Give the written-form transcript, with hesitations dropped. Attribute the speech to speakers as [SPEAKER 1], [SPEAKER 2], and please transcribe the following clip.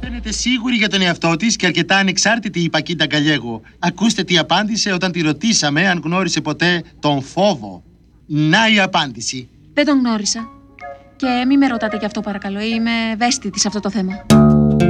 [SPEAKER 1] Φαίνεται σίγουρη για τον εαυτό της και αρκετά ανεξάρτητη η Πακίντα Γκαλιέγο. Ακούστε τι απάντησε όταν τη ρωτήσαμε αν γνώρισε ποτέ τον φόβο. Να η απάντηση.
[SPEAKER 2] Δεν τον γνώρισα. Και μη με ρωτάτε γι' αυτό παρακαλώ, είμαι ευαίσθητη σε αυτό το θέμα.